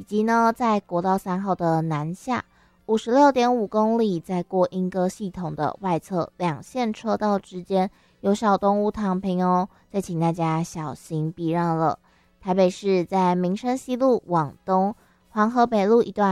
及呢在国道3号的南下56.5公里，在过莺歌系统的外侧两线车道之间有小动物躺平哦，再请大家小心避让了。台北市在民生西路往东黄河北路一段